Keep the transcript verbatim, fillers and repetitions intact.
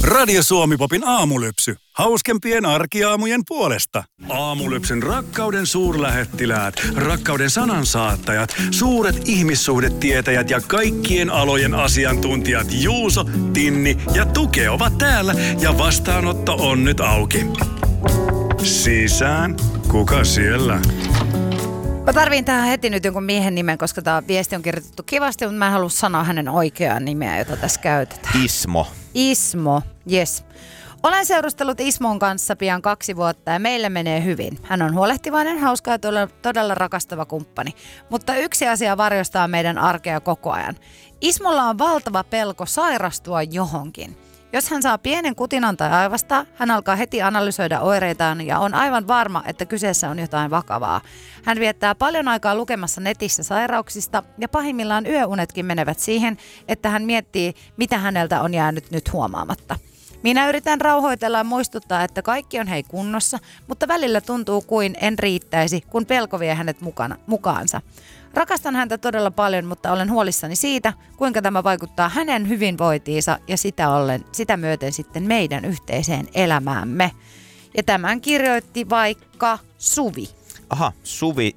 Radio Suomi-popin aamulypsy. Hauskempien arkiaamujen puolesta. Aamulypsyn rakkauden suurlähettiläät, rakkauden sanansaattajat, suuret ihmissuhdetietäjät ja kaikkien alojen asiantuntijat Juuso, Tinni ja Tuke ovat täällä ja vastaanotto on nyt auki. Sisään. Kuka siellä? Mä tarviin tähän heti nyt jonkun miehen nimen, koska tämä viesti on kirjoitettu kivasti, mutta mä en halua sanoa hänen oikeaa nimeä, jota tässä käytetään. Ismo. Ismo, yes. Olen seurustellut Ismon kanssa pian kaksi vuotta ja meille menee hyvin. Hän on huolehtivainen, hauska ja todella, todella rakastava kumppani. Mutta yksi asia varjostaa meidän arkea koko ajan. Ismolla on valtava pelko sairastua johonkin. Jos hän saa pienen kutinan tai aivasta, hän alkaa heti analysoida oireitaan ja on aivan varma, että kyseessä on jotain vakavaa. Hän viettää paljon aikaa lukemassa netissä sairauksista ja pahimmillaan yöunetkin menevät siihen, että hän miettii, mitä häneltä on jäänyt nyt huomaamatta. Minä yritän rauhoitella ja muistuttaa, että kaikki on hei kunnossa, mutta välillä tuntuu kuin en riittäisi, kun pelko vie hänet mukana, mukaansa. Rakastan häntä todella paljon, mutta olen huolissani siitä, kuinka tämä vaikuttaa hänen hyvinvointiinsa ja sitä, ollen, sitä myöten sitten meidän yhteiseen elämäämme. Ja tämän kirjoitti vaikka Suvi. Aha, Suvi